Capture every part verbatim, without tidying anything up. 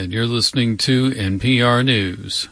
And you're listening to N P R News.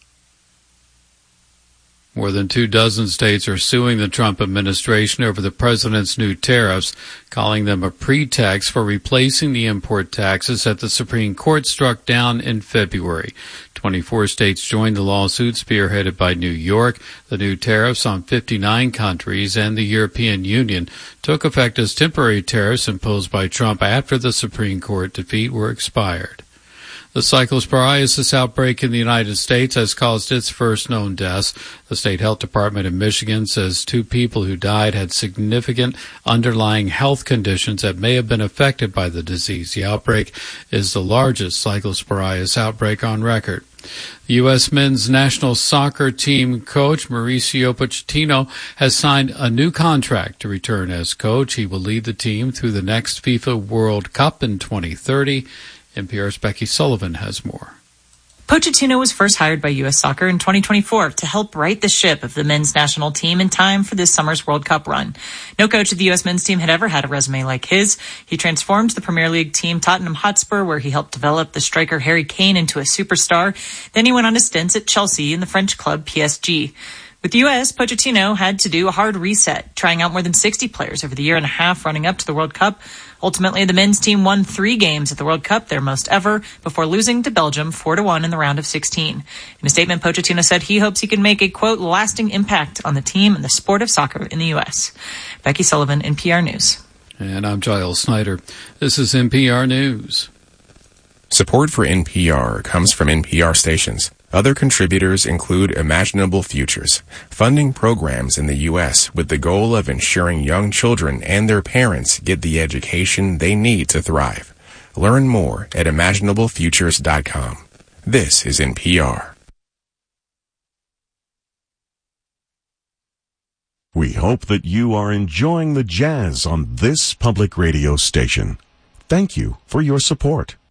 More than two dozen states are suing the Trump administration over the president's new tariffs, calling them a pretext for replacing the import taxes that the Supreme Court struck down in February. twenty-four states joined the lawsuit, spearheaded by New York. The new tariffs on fifty-nine countries and the European Union took effect as temporary tariffs imposed by Trump after the Supreme Court defeat were expired. The cyclosporiasis outbreak in the United States has caused its first known deaths. The state health department in Michigan says two people who died had significant underlying health conditions that may have been affected by the disease. The outbreak is the largest cyclosporiasis outbreak on record. The U S men's national soccer team coach Mauricio Pochettino has signed a new contract to return as coach. He will lead the team through the next FIFA World Cup in twenty thirty. N P R's Becky Sullivan has more. Pochettino was first hired by U S Soccer in twenty twenty-four to help right the ship of the men's national team in time for this summer's World Cup run. No coach of the U S men's team had ever had a resume like his. He transformed the Premier League team Tottenham Hotspur, where he helped develop the striker Harry Kane into a superstar. Then he went on to stints at Chelsea and the French club P S G. With the U S, Pochettino had to do a hard reset, trying out more than sixty players over the year and a half running up to the World Cup. Ultimately, the men's team won three games at the World Cup, their most ever, before losing to Belgium four to one in the round of sixteen. In a statement, Pochettino said he hopes he can make a, quote, lasting impact on the team and the sport of soccer in the U S. Becky Sullivan, N P R News. And I'm Giles Snyder. This is N P R News. Support for N P R comes from N P R stations. Other contributors include Imaginable Futures, funding programs in the U S with the goal of ensuring young children and their parents get the education they need to thrive. Learn more at imaginable futures dot com. This is N P R. We hope that you are enjoying the jazz on this public radio station. Thank you for your support.